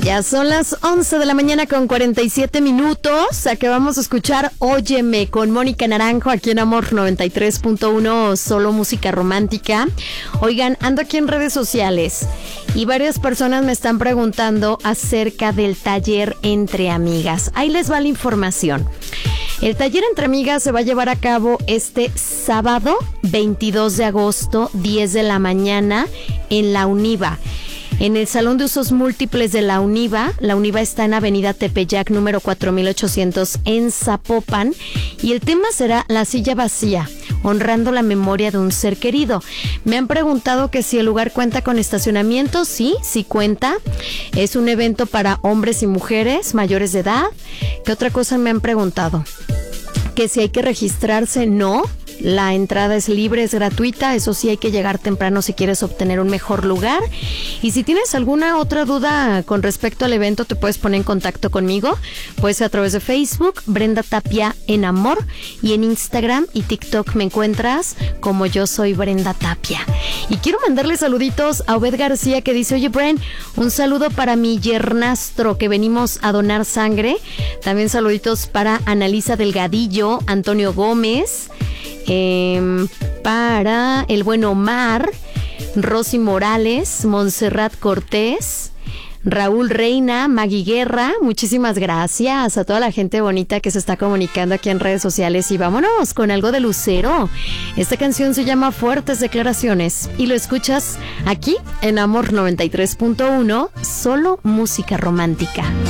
Ya son las 11 de la mañana con 47 minutos. Acabamos de escuchar Óyeme con Mónica Naranjo aquí en Amor 93.1, solo música romántica. Oigan, ando aquí en redes sociales y varias personas me están preguntando acerca del taller Entre Amigas. Ahí les va la información. El taller Entre Amigas se va a llevar a cabo este sábado 22 de agosto, 10 de la mañana en la UNIVA. En el Salón de Usos Múltiples de la UNIVA. La UNIVA está en Avenida Tepeyac, número 4800 en Zapopan. Y el tema será La silla vacía, honrando la memoria de un ser querido. Me han preguntado que si el lugar cuenta con estacionamiento. Sí cuenta. Es un evento para hombres y mujeres mayores de edad. ¿Qué otra cosa me han preguntado? Que si hay que registrarse. No. La entrada es libre, es gratuita. Eso sí, hay que llegar temprano si quieres obtener un mejor lugar. Y si tienes alguna otra duda con respecto al evento, te puedes poner en contacto conmigo. Puede ser a través de Facebook, Brenda Tapia en Amor. Y en Instagram y TikTok me encuentras como Yo Soy Brenda Tapia. Y quiero mandarle saluditos a Obed García, que dice: oye, Bren, un saludo para mi yernastro, que venimos a donar sangre. También saluditos para Analisa Delgadillo, Antonio Gómez, para el buen Omar, Rosy Morales, Montserrat Cortés, Raúl Reina, Magui Guerra. Muchísimas gracias a toda la gente bonita que se está comunicando aquí en redes sociales. Y vámonos con algo de Lucero. Esta canción se llama Fuertes Declaraciones y lo escuchas aquí en Amor 93.1, solo música romántica.